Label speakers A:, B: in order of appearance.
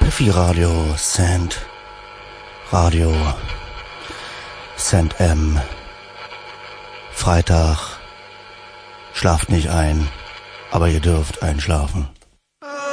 A: Piffy Radio, Radio, Sand M. Freitag, schlaft nicht ein, aber ihr dürft einschlafen.